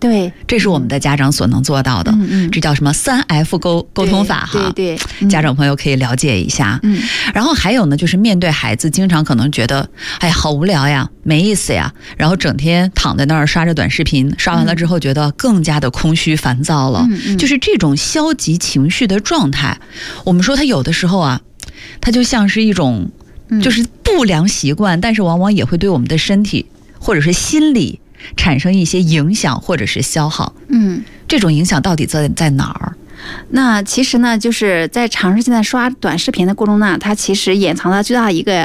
对， 这是我们的家长所能做到的。这叫什么3F 沟通法哈？ 对， 家长朋友可以了解一下。然后还有呢，就是面对孩子，经常可能觉得，哎呀，好无聊呀，没意思呀，然后整天躺在那儿刷着短视频，刷完了之后觉得更加的空虚烦躁了。就是这种消极情绪的状态，我们说它有的时候啊，它就像是一种就是不良习惯，但是往往也会对我们的身体或者是心理产生一些影响或者是消耗。这种影响到底在哪儿？ 那其实呢，就是在长时间的刷短视频的过程中呢，它其实掩藏了最大的一个